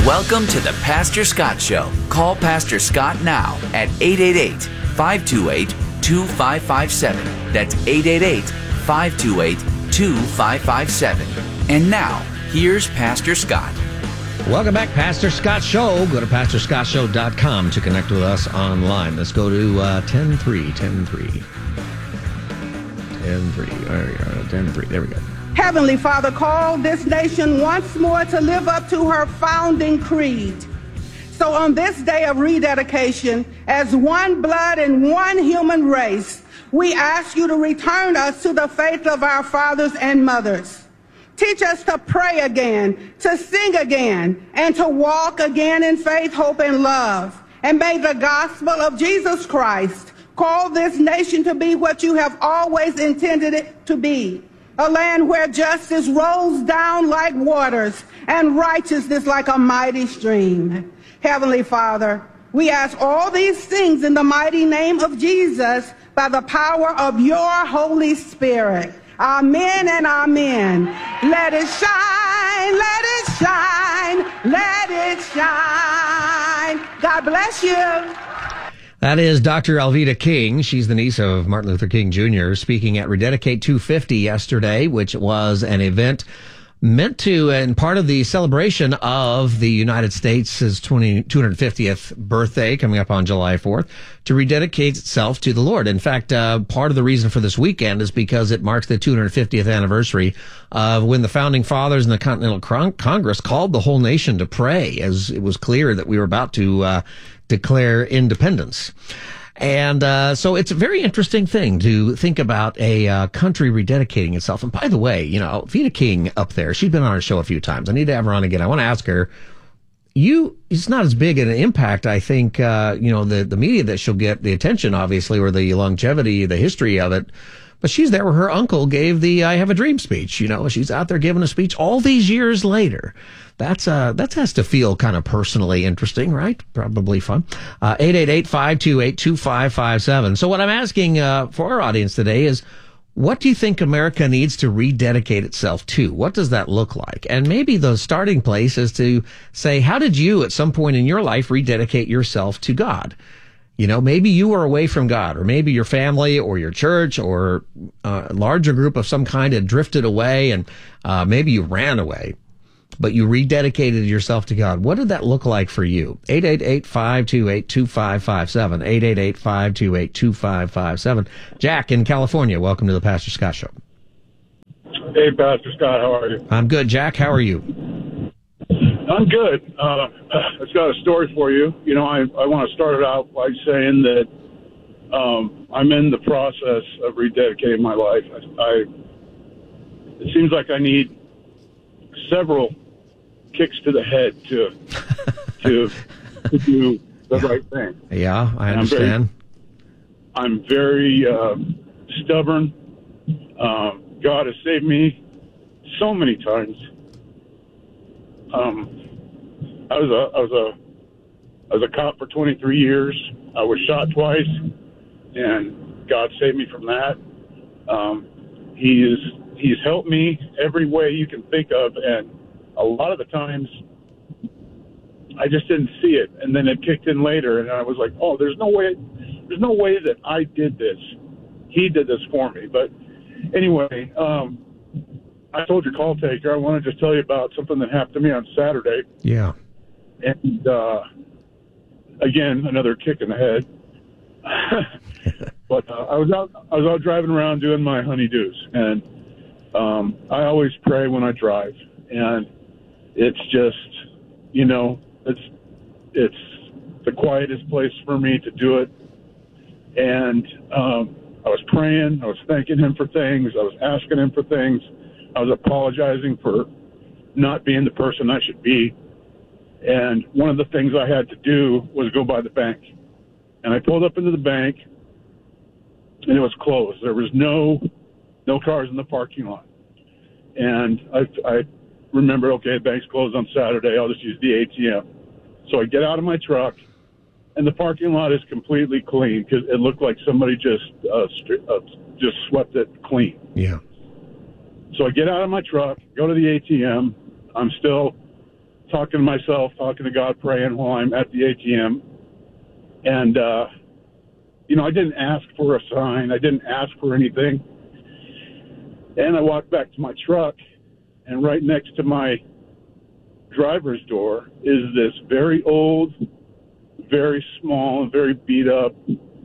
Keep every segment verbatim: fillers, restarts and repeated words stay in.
Welcome to the Pastor Scott Show. Call Pastor Scott now at eight eight eight, five two eight, two five five seven. That's eight eight eight, five two eight, two five five seven. And now, here's Pastor Scott. Welcome back, Pastor Scott Show. Go to pastor scott show dot com to connect with us online. Let's go to uh, ten three, ten three. ten three, there we go, ten three, there we go. Heavenly Father, call this nation once more to live up to her founding creed. So on this day of rededication, as one blood and one human race, we ask you to return us to the faith of our fathers and mothers. Teach us to pray again, to sing again, and to walk again in faith, hope, and love. And may the gospel of Jesus Christ call this nation to be what you have always intended it to be. A land where justice rolls down like waters and righteousness like a mighty stream. Heavenly Father, we ask all these things in the mighty name of Jesus by the power of your Holy Spirit. Amen and amen. Let it shine, let it shine, let it shine. God bless you. That is Doctor Alveda King. She's the niece of Martin Luther King Junior, speaking at Rededicate two fifty yesterday, which was an event meant to, and part of the celebration of the United States' two hundred fiftieth birthday coming up on July fourth, to rededicate itself to the Lord. In fact, uh, part of the reason for this weekend is because it marks the two hundred fiftieth anniversary of when the Founding Fathers and the Continental Con- Congress called the whole nation to pray, as it was clear that we were about to uh, declare independence. And uh, so it's a very interesting thing to think about a uh, country rededicating itself. And by the way, you know, Vita King up there, she's been on our show a few times. I need to have her on again. I want to ask her, you, it's not as big an impact, I think, uh, you know, the, the media that she'll get, the attention, obviously, or the longevity, the history of it. But she's there where her uncle gave the I Have a Dream speech. You know, she's out there giving a speech all these years later. That's uh, that has to feel kind of personally interesting, right? Probably fun. Uh, eight eight eight, five two eight, two five five seven. So what I'm asking uh, for our audience today is, what do you think America needs to rededicate itself to? What does that look like? And maybe the starting place is to say, how did you at some point in your life rededicate yourself to God? You know, maybe you were away from God, or maybe your family or your church or a larger group of some kind had drifted away, and uh, maybe you ran away, but you rededicated yourself to God. What did that look like for you? eight eight eight, five two eight, two five five seven, eight eight eight, five two eight, two five five seven. Jack in California, welcome to the Pastor Scott Show. Hey, Pastor Scott, how are you? I'm good. Jack, how are you? I'm good. Uh, I've got a story for you. You know, I, I want to start it out by saying that um, I'm in the process of rededicating my life. I, I it seems like I need several kicks to the head to to, to do the yeah. right thing. Yeah, I understand. I'm very, I'm very uh, stubborn. Um, God has saved me so many times. Um, I was a I was a I was a cop for twenty-three years. I was shot twice, and God saved me from that. Um, he is He's helped me every way you can think of, and a lot of the times I just didn't see it, and then it kicked in later, and I was like, "Oh, there's no way, there's no way that I did this. He did this for me." But anyway, um, I told your call taker I want to just tell you about something that happened to me on Saturday. Yeah. And uh, again, another kick in the head. But uh, I was out. I was out driving around doing my honeydews, and um, I always pray when I drive, and it's just, you know, it's it's the quietest place for me to do it. And um, I was praying. I was thanking him for things. I was asking him for things. I was apologizing for not being the person I should be. And one of the things I had to do was go by the bank. And I pulled up into the bank, and it was closed. There was no no cars in the parking lot. And I, I remembered, okay, the bank's closed on Saturday. I'll just use the A T M. So I get out of my truck, and the parking lot is completely clean because it looked like somebody just uh, st- uh, just swept it clean. Yeah. So I get out of my truck, go to the A T M. I'm still talking to myself, talking to God, praying while I'm at the A T M. And, uh, you know, I didn't ask for a sign. I didn't ask for anything. And I walked back to my truck, and right next to my driver's door is this very old, very small, very beat up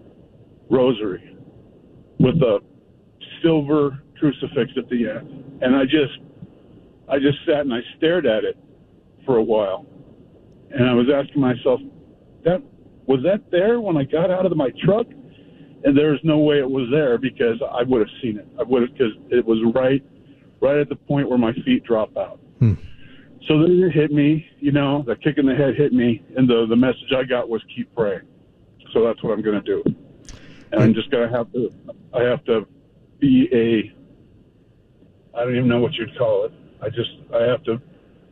rosary with a silver crucifix at the end. And I just, I just sat and I stared at it for a while. And I was asking myself, that was that there when I got out of my truck? And there's no way it was there, because I would have seen it. I would have, because it was right, right at the point where my feet drop out. Hmm. So then it hit me, you know, the kick in the head hit me, and the, the message I got was keep praying. So that's what I'm going to do. And I'm just going to have to, I have to be a, I don't even know what you'd call it. I just, I have to,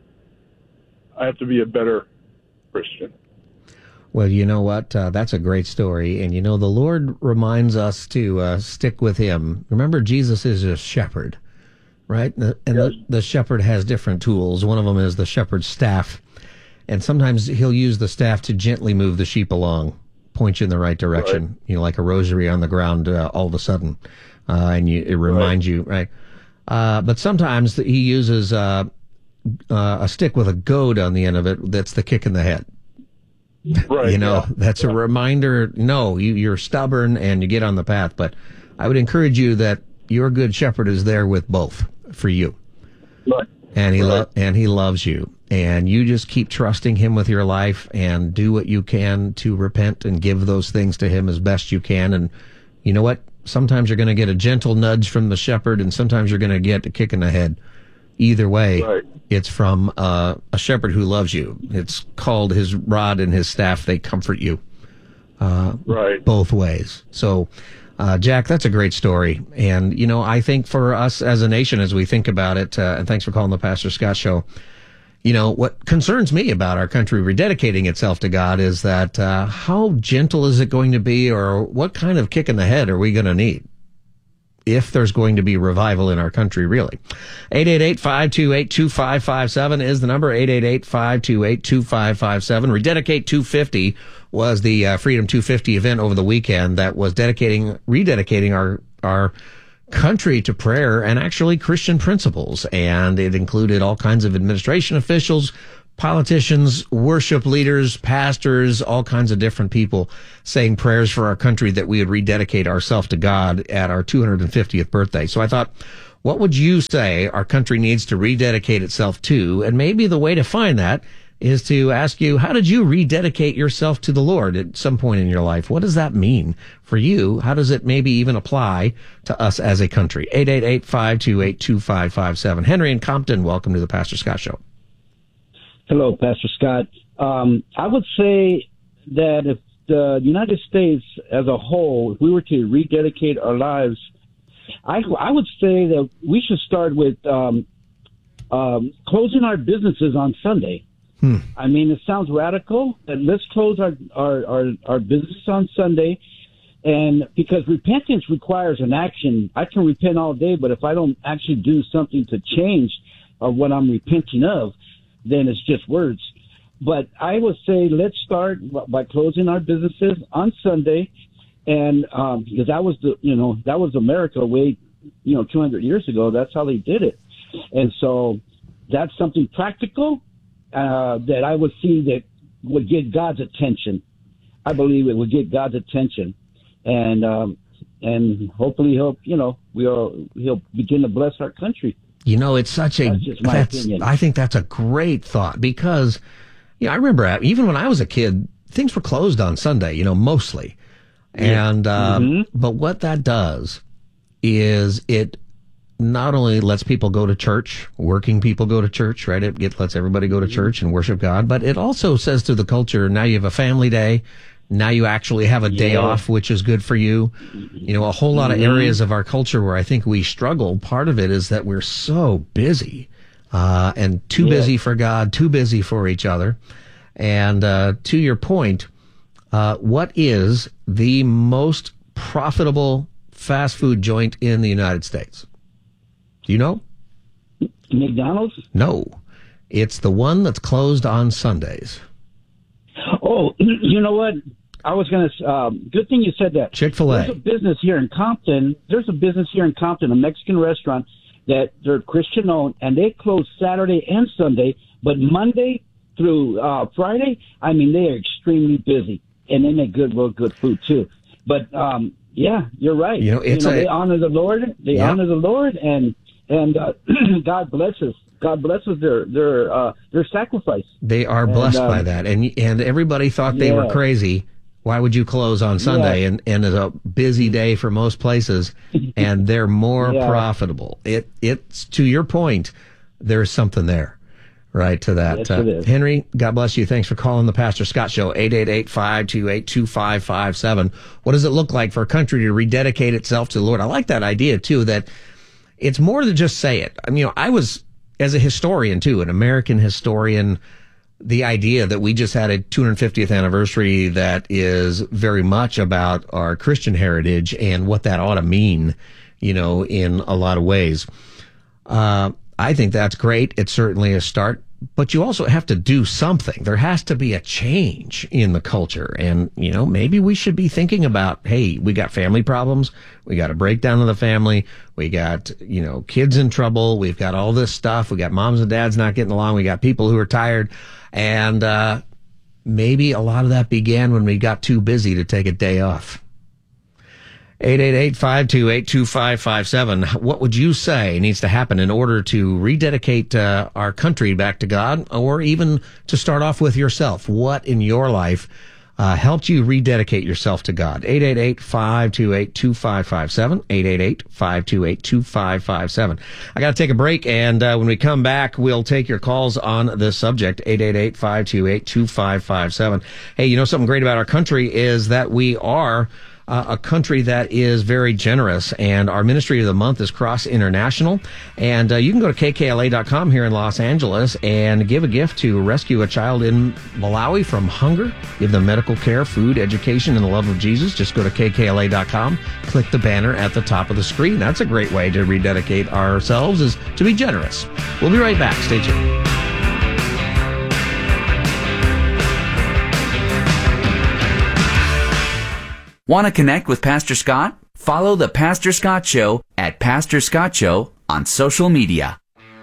I have to be a better Christian. Well, you know what? Uh, that's a great story. And, you know, the Lord reminds us to uh, stick with him. Remember, Jesus is a shepherd, right? And Yes. the, the shepherd has different tools. One of them is the shepherd's staff. And sometimes he'll use the staff to gently move the sheep along, point you in the right direction, right. You know, like a rosary on the ground uh, all of a sudden. Uh, and you, it reminds right. you, right? Uh, but sometimes he uses uh, uh, a stick with a goad on the end of it. That's the kick in the head. Right, you know, yeah. that's a reminder. No, you, you're stubborn and you get on the path. But I would encourage you that your good shepherd is there with both for you. Right. And he right. lo- and he loves you. And you just keep trusting him with your life and do what you can to repent and give those things to him as best you can. And you know what? Sometimes you're going to get a gentle nudge from the shepherd, and sometimes you're going to get a kick in the head. Either way, right. It's from uh, a shepherd who loves you. It's called his rod and his staff. They comfort you uh, right. both ways. So, uh, Jack, that's a great story. And, you know, I think for us as a nation, as we think about it, uh, and thanks for calling the Pastor Scott Show, you know, what concerns me about our country rededicating itself to God is that uh, how gentle is it going to be, or what kind of kick in the head are we going to need? If there's going to be revival in our country, really. eight eight eight, five two eight, two five five seven is the number, eight eight eight, five two eight, two five five seven. Rededicate two fifty was the uh, Freedom two fifty event over the weekend that was dedicating, rededicating our, our country to prayer and actually Christian principles. And it included all kinds of administration officials, politicians, worship leaders, pastors, all kinds of different people saying prayers for our country that we would rededicate ourselves to God at our two hundred fiftieth birthday. So I thought, what would you say our country needs to rededicate itself to? And maybe the way to find that is to ask you, how did you rededicate yourself to the Lord at some point in your life? What does that mean for you? How does it maybe even apply to us as a country? eight eight eight, five two eight, two five five seven. Henry in Compton, welcome to the Pastor Scott Show. Hello, Pastor Scott. Um, I would say that if the United States as a whole, if we were to rededicate our lives, I, I would say that we should start with um, um, closing our businesses on Sunday. Hmm. I mean, it sounds radical, but let's close our, our, our, our business on Sunday. And because repentance requires an action, I can repent all day, but if I don't actually do something to change of what I'm repenting of, then it's just words. But I would say let's start by closing our businesses on Sunday, and um, because that was the you know that was America way you know two hundred years ago. That's how they did it, and so that's something practical uh, that I would see that would get God's attention. I believe it would get God's attention, and um, and hopefully he'll you know we'll he'll begin to bless our country. You know, it's such a, that's just my that's, opinion. I think that's a great thought because, you know, I remember even when I was a kid, things were closed on Sunday, you know, mostly. Yeah. And, um, mm-hmm. but what that does is it not only lets people go to church, working people go to church, right? It, it lets everybody go to church and worship God, but it also says to the culture, now you have a family day. Now you actually have a day yeah. off, which is good for you. You know, a whole lot of areas of our culture where I think we struggle. Part of it is that we're so busy, uh, and too yeah. busy for God, too busy for each other. And, uh, to your point, uh, what is the most profitable fast food joint in the United States? Do you know? McDonald's? No. It's the one that's closed on Sundays. Oh, you know what? I was going to, um, good thing you said that. Chick-fil-A. There's a business here in Compton. There's a business here in Compton, a Mexican restaurant that they're Christian owned, and they close Saturday and Sunday, but Monday through uh, Friday, I mean, they are extremely busy, and they make good, real good food too. But um, yeah, you're right. You know, it's you know, a, they honor the Lord. They yeah. honor the Lord, and and uh, God blesses. God blesses their their uh, their sacrifice. They are and, blessed um, by that, and and everybody thought they yeah. were crazy. Why would you close on Sunday? Yeah. And and it's a busy day for most places, and they're more yeah. profitable. It it's to your point. There's something there, right? To that, yes, uh, it is. Henry. God bless you. Thanks for calling the Pastor Scott Show. eight eight eight, five two eight, two five five seven. What does it look like for a country to rededicate itself to the Lord? I like that idea too. That it's more than just say it. I mean, you know, I was as a historian too, an American historian. The idea that we just had a two hundred fiftieth anniversary that is very much about our Christian heritage and what that ought to mean, you know, in a lot of ways. Uh, I think that's great. It's certainly a start, but you also have to do something. There has to be a change in the culture. And, you know, maybe we should be thinking about, hey, we got family problems. We got a breakdown of the family. We got, you know, kids in trouble. We've got all this stuff. We got moms and dads not getting along. We got people who are tired. And uh, maybe a lot of that began when we got too busy to take a day off. eight eight eight, five two eight, two five five seven. What would you say needs to happen in order to rededicate uh, our country back to God, or even to start off with yourself? What in your life uh, helped you rededicate yourself to God? eight eight eight, five two eight, two five five seven. eight eight eight, five two eight, two five five seven. I got to take a break, and uh, when we come back, we'll take your calls on this subject. eight eight eight, five two eight, two five five seven. Hey, you know something great about our country is that we are Uh, a country that is very generous, and our ministry of the month is Cross International. And uh, you can go to K K L A dot com here in Los Angeles and give a gift to rescue a child in Malawi from hunger, give them medical care, food, education, and the love of Jesus. Just go to K K L A dot com, click the banner at the top of the screen. That's a great way to rededicate ourselves, is to be generous. We'll be right back. Stay tuned. Want to connect with Pastor Scott? Follow the Pastor Scott Show at Pastor Scott Show on social media.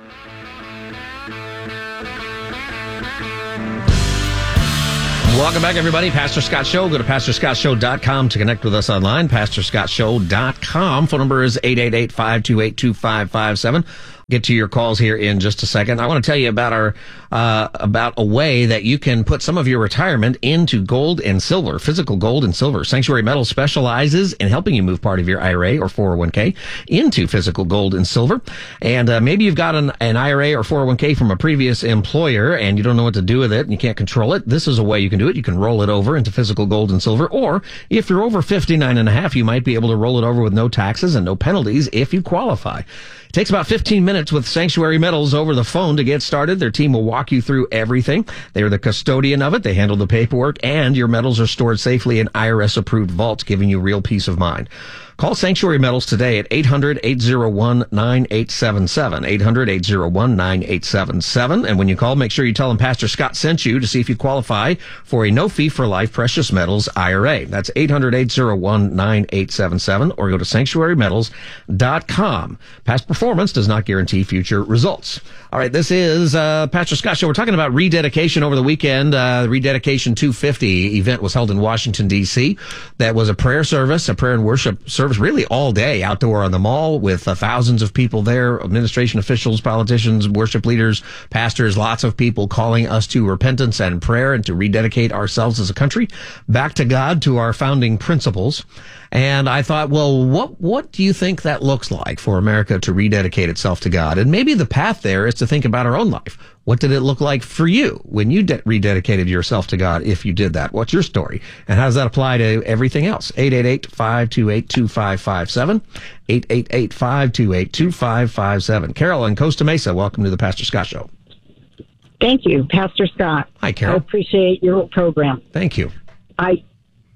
Welcome back, everybody. Pastor Scott Show. Go to pastor scott show dot com to connect with us online. pastor scott show dot com. Phone number is eight eight eight, five two eight, two five five seven. Get to your calls here in just a second. I want to tell you about our uh about a way that you can put some of your retirement into gold and silver, physical gold and silver. Sanctuary Metals specializes in helping you move part of your I R A or four oh one k into physical gold and silver. And uh, maybe you've got an, an I R A or four oh one k from a previous employer and you don't know what to do with it and you can't control it. This is a way you can do it. You can roll it over into physical gold and silver, or if you're over fifty-nine and a half, you might be able to roll it over with no taxes and no penalties if you qualify. It takes about fifteen minutes with Sanctuary Metals over the phone to get started. Their team will walk you through everything. They're the custodian of it. They handle the paperwork, and your metals are stored safely in I R S-approved vaults, giving you real peace of mind. Call Sanctuary Metals today at eight hundred, eight oh one, nine eight seven seven, eight hundred, eight oh one, nine eight seven seven. And when you call, make sure you tell them Pastor Scott sent you to see if you qualify for a no-fee-for-life precious metals I R A. That's eight hundred, eight oh one, nine eight seven seven, or go to sanctuary metals dot com. Past performance does not guarantee future results. All right, this is uh, Pastor Scott Show. We're talking about rededication over the weekend. Uh, the Rededication two fifty event was held in Washington, D C That was a prayer service, a prayer and worship service, really all day outdoor on the mall with uh, thousands of people there, administration officials, politicians, worship leaders, pastors, lots of people calling us to repentance and prayer and to rededicate ourselves as a country back to God, to our founding principles. And I thought, well, what what do you think that looks like for America to rededicate itself to God? And maybe the path there is to think about our own life. What did it look like for you when you de- rededicated yourself to God, if you did that? What's your story? And how does that apply to everything else? eight eight eight, five two eight, two five five seven. eight eight eight, five two eight, two five five seven. Carol in Costa Mesa, welcome to the Pastor Scott Show. Thank you, Pastor Scott. Hi, Carol. I appreciate your program. Thank you. I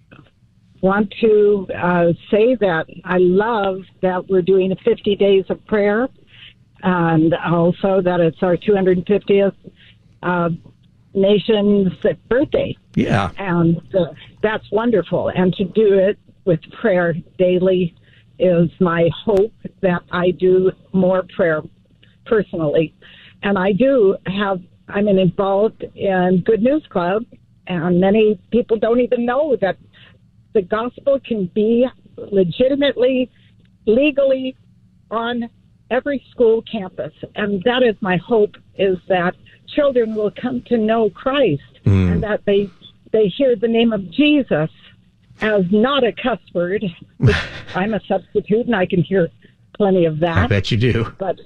want to uh, say that I love that we're doing fifty days of prayer, and also that it's our two hundred fiftieth uh, nation's birthday. Yeah. And uh, that's wonderful. And to do it with prayer daily is my hope that I do more prayer personally. And I do have, I'm involved in Good News Club, and many people don't even know that the gospel can be legitimately, legally on every school campus. And that is my hope, is that children will come to know Christ mm. and that they they hear the name of Jesus as not a cuss word. I'm a substitute and I can hear plenty of that. I bet you do. But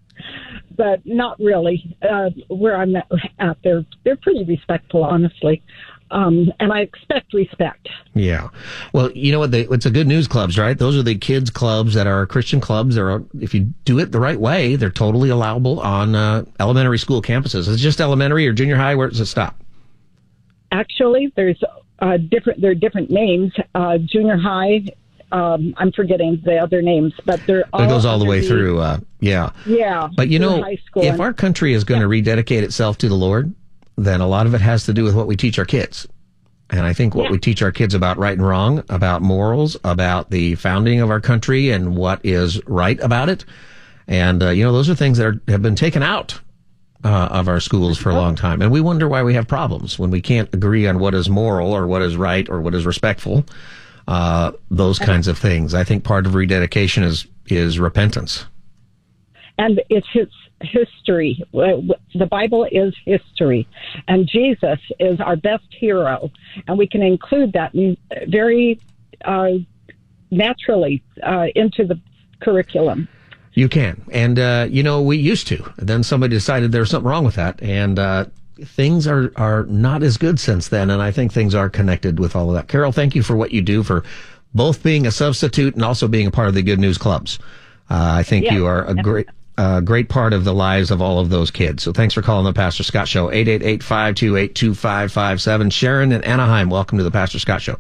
but not really. Uh, where I'm at, at they're, they're pretty respectful, honestly. Um, and I expect respect. Yeah. Well, you know what? They, it's a Good News Clubs, right? Those are the kids clubs that are Christian clubs. They're, if you do it the right way, they're totally allowable on uh, elementary school campuses. Is it just elementary or junior high? Where does it stop? Actually, there's uh, different. There are different names. Uh, junior high. Um, I'm forgetting the other names, but they're all. It goes all the way the, through. Uh, yeah. Yeah. But you know, high school if and, our country is going to yeah. rededicate itself to the Lord, then a lot of it has to do with what we teach our kids. And I think what yeah. we teach our kids about right and wrong, about morals, about the founding of our country and what is right about it. And, uh, you know, those are things that are, have been taken out uh, of our schools for a long time. And we wonder why we have problems when we can't agree on what is moral or what is right or what is respectful, uh, those kinds of things. I think part of rededication is, is repentance. And it's his history. The Bible is history, and Jesus is our best hero, and we can include that very uh, naturally uh, into the curriculum. You can, and uh, you know, we used to. Then somebody decided there's something wrong with that, and uh, things are are not as good since then. And I think things are connected with all of that. Carol, thank you for what you do, for both being a substitute and also being a part of the Good News Clubs. Uh, I think yeah. you are a great. A great part of the lives of all of those kids. So thanks for calling the Pastor Scott Show. eight eight eight, five two eight, two five five seven. Sharon in Anaheim, welcome to the Pastor Scott Show.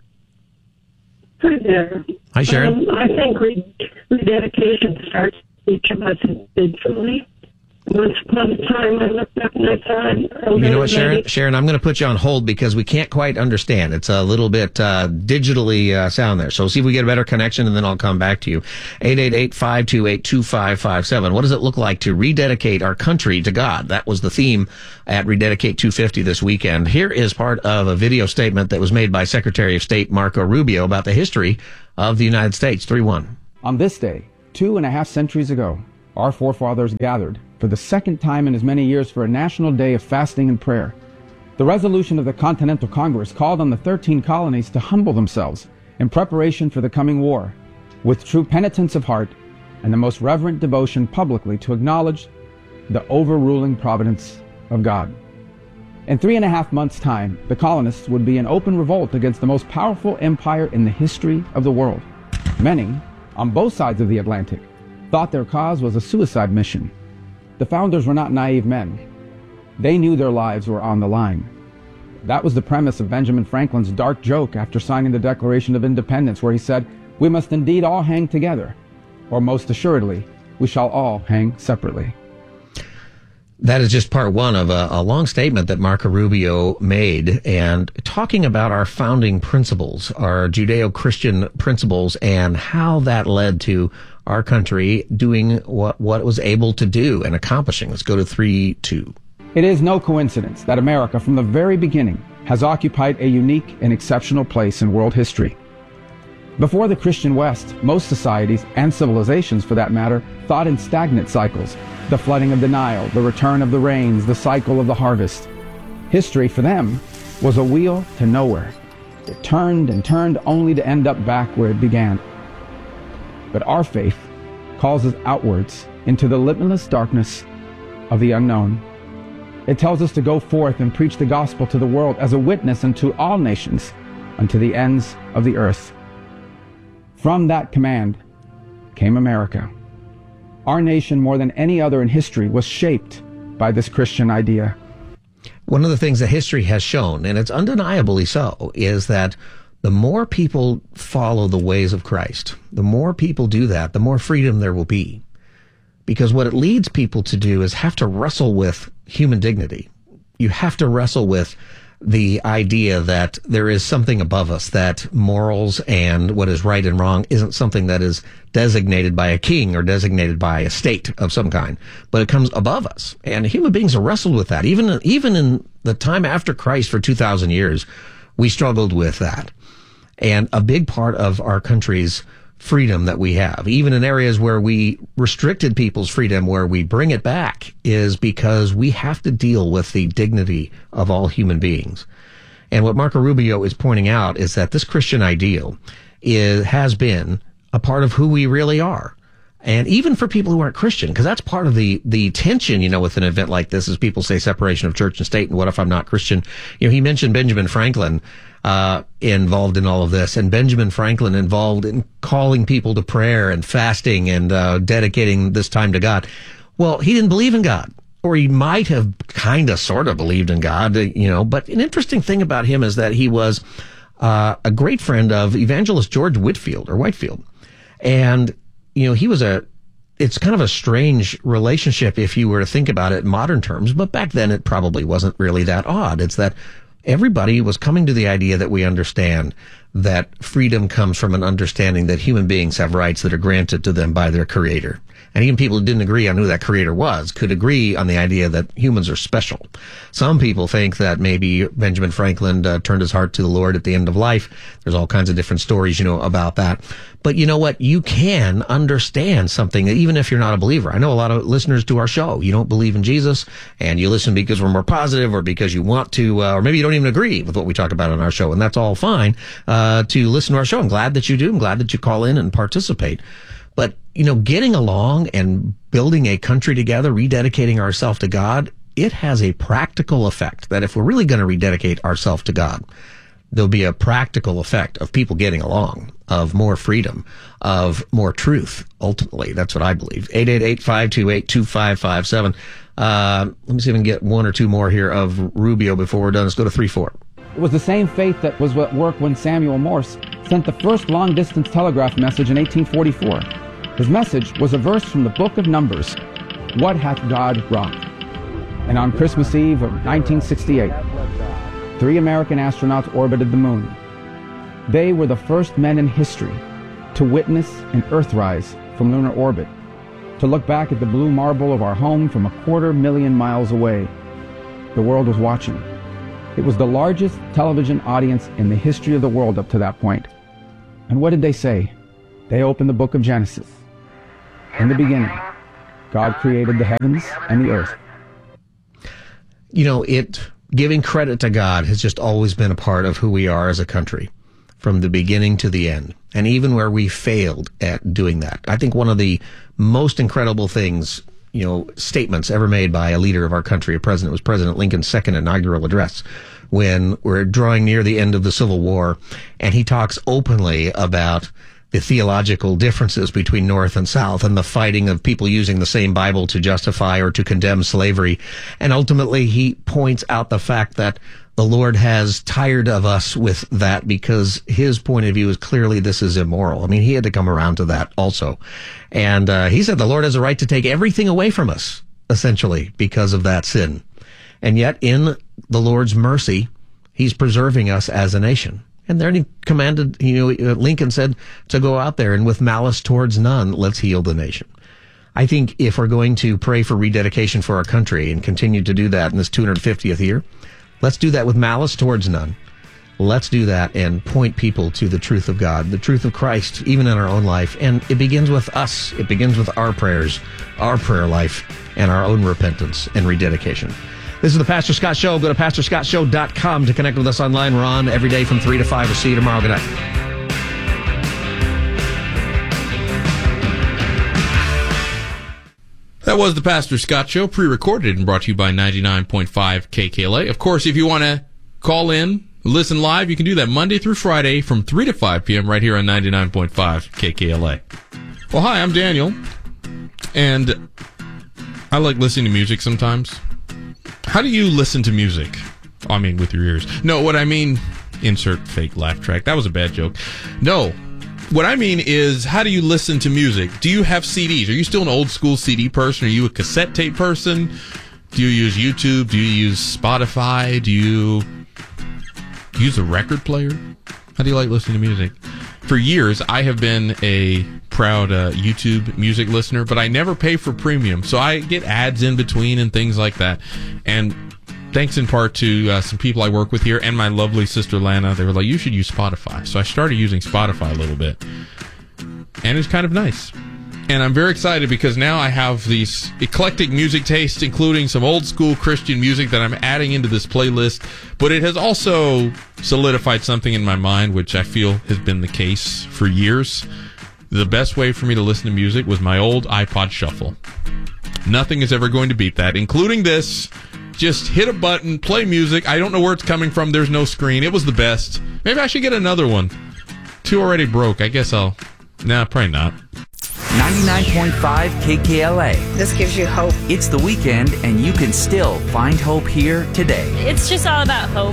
Hi there. Hi, Sharon. Um, I think rededication starts each of us individually. Once upon a time, I looked up and I thought... You know what, Sharon? Sharon, I'm going to put you on hold because we can't quite understand. It's a little bit uh, digitally uh, sound there. So see if we get a better connection, and then I'll come back to you. eight eight eight, five two eight, two five five seven. What does it look like to rededicate our country to God? That was the theme at Rededicate two fifty this weekend. Here is part of a video statement that was made by Secretary of State Marco Rubio about the history of the United States. three one. On this day, two and a half centuries ago, our forefathers gathered for the second time in as many years for a national day of fasting and prayer. The resolution of the Continental Congress called on the thirteen colonies to humble themselves in preparation for the coming war, with true penitence of heart and the most reverent devotion publicly to acknowledge the overruling providence of God. In three and a half months' time, the colonists would be in open revolt against the most powerful empire in the history of the world. Many, on both sides of the Atlantic, thought their cause was a suicide mission. The founders were not naive men. They knew their lives were on the line. That was the premise of Benjamin Franklin's dark joke after signing the Declaration of Independence, where he said, "We must indeed all hang together, or most assuredly, we shall all hang separately." That is just part one of a, a long statement that Marco Rubio made, and talking about our founding principles, our Judeo-Christian principles, and how that led to our country doing what, what it was able to do and accomplishing. Let's go to three two. It is no coincidence that America, from the very beginning, has occupied a unique and exceptional place in world history. Before the Christian West, most societies, and civilizations for that matter, thought in stagnant cycles. The flooding of the Nile, the return of the rains, the cycle of the harvest. History, for them, was a wheel to nowhere. It turned and turned only to end up back where it began. But our faith calls us outwards into the limitless darkness of the unknown. It tells us to go forth and preach the gospel to the world as a witness unto all nations, unto the ends of the earth. From that command came America. Our nation, more than any other in history, was shaped by this Christian idea. One of the things that history has shown, and it's undeniably so, is that the more people follow the ways of Christ, the more people do that, the more freedom there will be. Because what it leads people to do is have to wrestle with human dignity, you have to wrestle with the idea that there is something above us, that morals and what is right and wrong isn't something that is designated by a king or designated by a state of some kind, but it comes above us. And human beings have wrestled with that. Even, even in the time after Christ for two thousand years, we struggled with that. And a big part of our country's freedom that we have, even in areas where we restricted people's freedom, where we bring it back, is because we have to deal with the dignity of all human beings. And what Marco Rubio is pointing out is that this Christian ideal is, has been a part of who we really are. And even for people who aren't Christian, because that's part of the, the tension, you know, with an event like this, is people say separation of church and state, and what if I'm not Christian? You know, he mentioned Benjamin Franklin, uh, involved in all of this, and Benjamin Franklin involved in calling people to prayer and fasting and, uh, dedicating this time to God. Well, he didn't believe in God, or he might have kind of sort of believed in God, you know, but an interesting thing about him is that he was, uh, a great friend of evangelist George Whitefield, or Whitefield. And, you know, he was a, it's kind of a strange relationship if you were to think about it in modern terms, but back then it probably wasn't really that odd. It's that everybody was coming to the idea that we understand that freedom comes from an understanding that human beings have rights that are granted to them by their creator. And even people who didn't agree on who that creator was could agree on the idea that humans are special. Some people think that maybe Benjamin Franklin uh, turned his heart to the Lord at the end of life. There's all kinds of different stories, you know, about that. But you know what? You can understand something, even if you're not a believer. I know a lot of listeners to our show, you don't believe in Jesus, and you listen because we're more positive, or because you want to, uh, or maybe you don't even agree with what we talk about on our show, and that's all fine, uh, to listen to our show. I'm glad that you do. I'm glad that you call in and participate. But, you know, getting along and building a country together, rededicating ourselves to God, it has a practical effect that if we're really going to rededicate ourselves to God, there'll be a practical effect of people getting along, of more freedom, of more truth, ultimately. That's what I believe. eight eight eight, five two eight, two five five seven. Uh, let me see if I can get one or two more here of Rubio before we're done. Let's go to three four. It was the same faith that was at work when Samuel Morse sent the first long-distance telegraph message in eighteen forty-four. His message was a verse from the book of Numbers, "What hath God wrought?" And on Christmas Eve of nineteen sixty-eight, three American astronauts orbited the moon. They were the first men in history to witness an Earthrise from lunar orbit, to look back at the blue marble of our home from a quarter million miles away. The world was watching. It was the largest television audience in the history of the world up to that point. And what did they say? They opened the book of Genesis. In the beginning, God created the heavens and the earth. You know, it giving credit to God has just always been a part of who we are as a country, from the beginning to the end. And even where we failed at doing that. I think one of the most incredible things, you know, statements ever made by a leader of our country, a president, was President Lincoln's second inaugural address, when we're drawing near the end of the Civil War, and he talks openly about the theological differences between North and South, and the fighting of people using the same Bible to justify or to condemn slavery. And ultimately, he points out the fact that the Lord has tired of us with that, because his point of view is clearly this is immoral. I mean, he had to come around to that also. And uh, he said the Lord has a right to take everything away from us, essentially, because of that sin. And yet, in the Lord's mercy, he's preserving us as a nation. And then he commanded, you know, Lincoln said to go out there and with malice towards none, let's heal the nation. I think if we're going to pray for rededication for our country and continue to do that in this two hundred fiftieth year, let's do that with malice towards none. Let's do that and point people to the truth of God, the truth of Christ, even in our own life. And it begins with us. It begins with our prayers, our prayer life, and our own repentance and rededication. This is the Pastor Scott Show. Go to pastor scott show dot com to connect with us online. We're on every day from three to five. We'll see you tomorrow. Good night. That was the Pastor Scott Show, pre-recorded and brought to you by ninety-nine point five K K L A. Of course, if you want to call in, listen live, you can do that Monday through Friday from three to five p.m. right here on ninety-nine point five K K L A. Well, hi, I'm Daniel, and I like listening to music sometimes. How do you listen to music? I mean, with your ears. No, what I mean, insert fake laugh track. That was a bad joke. No, what I mean is, how do you listen to music? Do you have C Ds? Are you still an old school C D person? Are you a cassette tape person? Do you use YouTube? Do you use Spotify? Do you use a record player? How do you like listening to music? For years, I have been a proud uh, YouTube music listener, but I never pay for premium, so I get ads in between and things like that. And thanks in part to uh, some people I work with here and my lovely sister Lana, they were like, you should use Spotify. So I started using Spotify a little bit, and it's kind of nice. And I'm very excited because now I have these eclectic music tastes, including some old school Christian music that I'm adding into this playlist. But it has also solidified something in my mind, which I feel has been the case for years. The best way for me to listen to music was my old iPod Shuffle. Nothing is ever going to beat that, including this. Just hit a button, play music. I don't know where it's coming from. There's no screen. It was the best. Maybe I should get another one. Two already broke. I guess I'll... Nah, probably not. ninety-nine point five K K L A. This gives you hope. It's the weekend, and you can still find hope here today. It's just all about hope.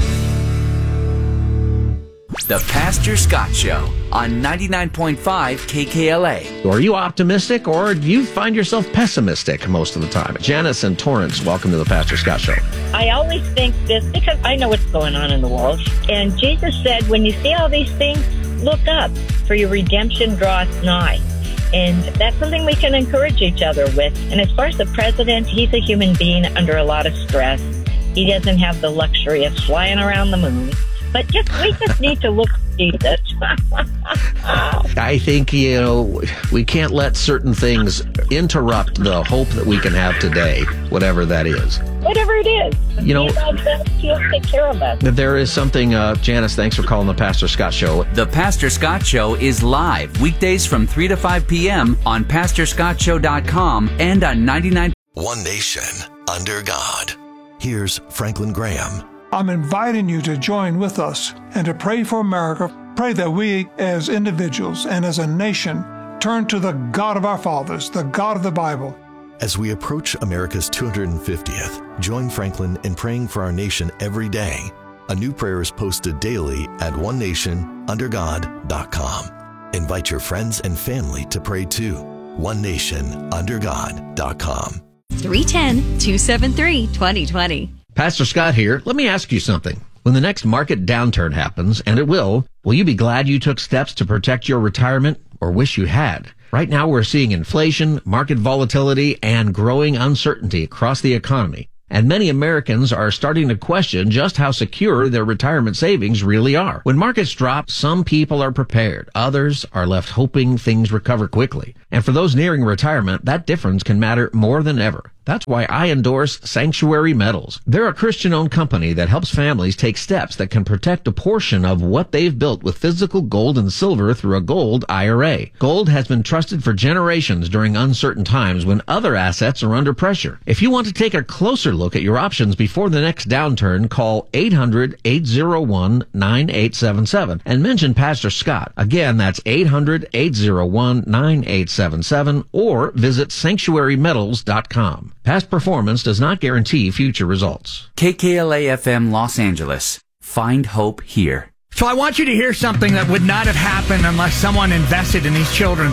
The Pastor Scott Show on ninety-nine point five K K L A. Are you optimistic, or do you find yourself pessimistic most of the time? Janice and Torrance, welcome to the Pastor Scott Show. I always think this because I know what's going on in the world. And Jesus said, when you see all these things, look up, for your redemption draweth nigh. And that's something we can encourage each other with. And as far as the president, he's a human being under a lot of stress. He doesn't have the luxury of flying around the moon. But just we just need to look at Jesus. I think, you know, we can't let certain things interrupt the hope that we can have today, whatever that is. Whatever it is. You know, he'll take care of us. There is something, uh, Janice, thanks for calling the Pastor Scott Show. The Pastor Scott Show is live weekdays from three to five p.m. on pastor scott show dot com and on ninety-nine. One nation under God. Here's Franklin Graham. I'm inviting you to join with us and to pray for America. Pray that we as individuals and as a nation turn to the God of our fathers, the God of the Bible. As we approach America's two hundred fiftieth, join Franklin in praying for our nation every day. A new prayer is posted daily at one nation under god dot com. Invite your friends and family to pray too. one nation under god dot com. three one zero, two seven three, two zero two zero. Pastor Scott here. Let me ask you something. When the next market downturn happens, and it will, will you be glad you took steps to protect your retirement, or wish you had? Right now we're seeing inflation, market volatility, and growing uncertainty across the economy. And many Americans are starting to question just how secure their retirement savings really are. When markets drop, some people are prepared. Others are left hoping things recover quickly. And for those nearing retirement, that difference can matter more than ever. That's why I endorse Sanctuary Metals. They're a Christian-owned company that helps families take steps that can protect a portion of what they've built with physical gold and silver through a gold I R A. Gold has been trusted for generations during uncertain times when other assets are under pressure. If you want to take a closer look at your options before the next downturn, call eight hundred, eight oh one, nine eight seven seven and mention Pastor Scott. Again, that's eight hundred, eight oh one, nine eight seven seven or visit sanctuary metals dot com. Past performance does not guarantee future results. K K L A F M Los Angeles. Find hope here. So I want you to hear something that would not have happened unless someone invested in these children.